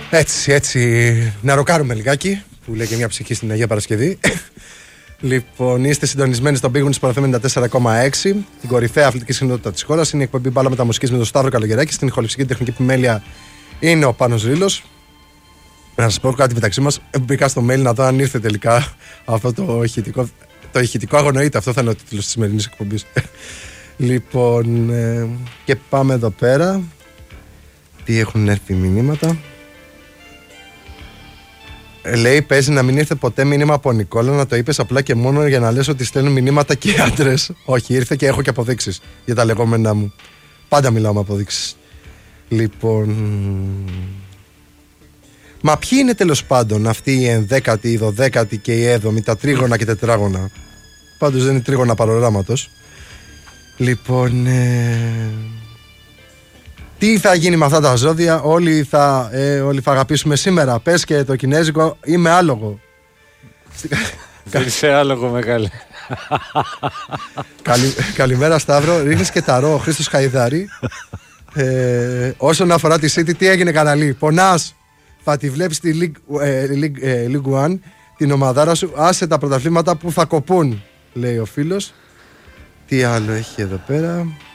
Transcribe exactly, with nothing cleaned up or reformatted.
Έτσι, έτσι, να ροκάρουμε λιγάκι, που λέει και μια ψυχή στην Αγία Παρασκευή. Λοιπόν, είστε συντονισμένοι στον Big Win Sport εφ εμ ενενήντα τέσσερα κόμμα έξι, την κορυφαία αθλητική συχνότητα της χώρας. Είναι η εκπομπή Μπάλα Μεταμουσικής με τον Σταύρο Καλογεράκη. Στην ηχοληψική τεχνική επιμέλεια είναι ο Πάνος Ρήλος. Να σας πω κάτι μεταξύ μας. Μπήκα στο mail να δω αν ήρθε τελικά αυτό το ηχητικό. Το ηχητικό αγωνοείται. Αυτό θα είναι ο τίτλος της σημερινής εκπομπής. Λοιπόν, ε, και πάμε εδώ πέρα. Τι έχουν έρθει μηνύματα. Λέει, παίζει να μην ήρθε ποτέ μήνυμα από Νικόλα, να το είπες απλά και μόνο για να λες ότι στέλνουν μηνύματα και άντρες. Όχι, ήρθε και έχω και αποδείξεις για τα λεγόμενά μου. Πάντα μιλάω με αποδείξεις. Λοιπόν. Μα ποιοι είναι τέλος πάντων αυτοί οι ενδέκατη, η δωδέκατη και η έβδομη, τα τρίγωνα και τετράγωνα? Πάντως δεν είναι τρίγωνα παροράματος. Λοιπόν. Ε... Τι θα γίνει με αυτά τα ζώδια? Όλοι θα, ε, όλοι θα αγαπήσουμε σήμερα. Πες και το κινέζικο, είμαι άλογο. Δεν είσαι άλογο, μεγάλε. Καλη, καλημέρα Σταύρο. Ρίχνεις και ταρό, ο Χρήστος Χαϊδάρη. ε, Όσον αφορά τη City, τι έγινε καναλή? Πονάς? Θα τη βλέπεις στη League, ε, League, ε, League One, την ομαδάρα σου. Άσε τα πρωταθλήματα που θα κοπούν, λέει ο φίλος. Τι άλλο έχει εδώ πέρα?